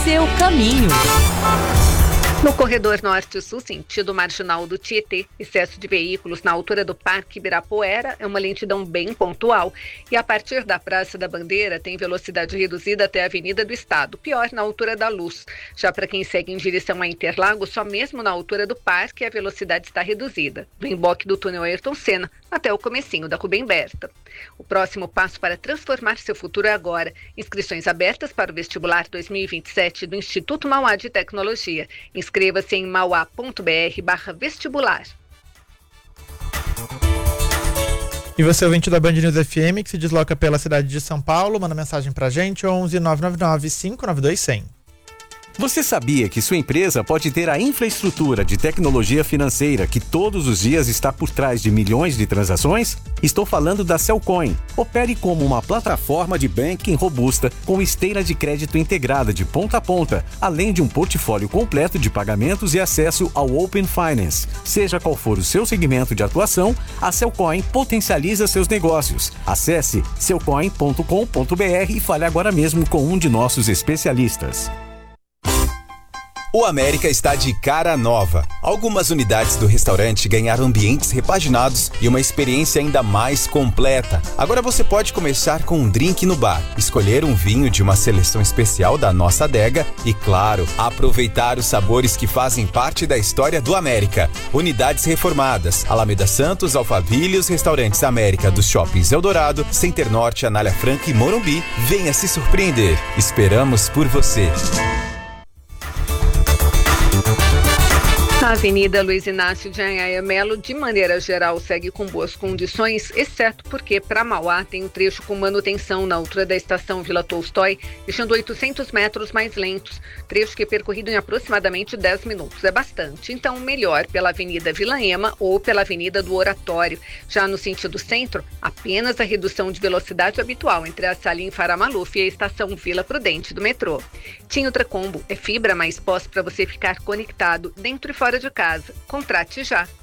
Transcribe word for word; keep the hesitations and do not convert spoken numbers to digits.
seu caminho. No corredor norte-sul, sentido marginal do Tietê, excesso de veículos na altura do Parque Ibirapuera é uma lentidão bem pontual. E a partir da Praça da Bandeira tem velocidade reduzida até a Avenida do Estado, pior na altura da Luz. Já para quem segue em direção a Interlagos, só mesmo na altura do Parque a velocidade está reduzida. Do emboque do túnel Ayrton Senna até o comecinho da Rubem Berta. O próximo passo para transformar seu futuro é agora. Inscrições abertas para o vestibular dois mil e vinte e sete do Instituto Mauá de Tecnologia. Inscreva-se em mauá.br barra vestibular. E você, ouvinte da Band News F M, que se desloca pela cidade de São Paulo, manda mensagem pra gente, onze nove nove nove, cinco nove dois, cem. Você sabia que sua empresa pode ter a infraestrutura de tecnologia financeira que todos os dias está por trás de milhões de transações? Estou falando da Cellcoin. Opere como uma plataforma de banking robusta com esteira de crédito integrada de ponta a ponta, além de um portfólio completo de pagamentos e acesso ao Open Finance. Seja qual for o seu segmento de atuação, a Cellcoin potencializa seus negócios. Acesse cellcoin ponto com ponto br e fale agora mesmo com um de nossos especialistas. O América está de cara nova. Algumas unidades do restaurante ganharam ambientes repaginados e uma experiência ainda mais completa. Agora você pode começar com um drink no bar, escolher um vinho de uma seleção especial da nossa adega e, claro, aproveitar os sabores que fazem parte da história do América. Unidades reformadas: Alameda Santos, Alphaville, os restaurantes América dos shoppings Eldorado, Center Norte, Anália Franca e Morumbi. Venha se surpreender. Esperamos por você. A Avenida Luiz Inácio de Anhaia Melo, de maneira geral, segue com boas condições, exceto porque para Mauá tem um trecho com manutenção na altura da estação Vila Tolstói, deixando oitocentos metros mais lentos, trecho que é percorrido em aproximadamente dez minutos. É bastante, então melhor pela Avenida Vila Ema ou pela Avenida do Oratório. Já no sentido centro, apenas a redução de velocidade habitual entre a Salim Faramaluf e a estação Vila Prudente do metrô. Tim Ultracombo é fibra mais pós para você ficar conectado dentro e fora de casa. Contrate já.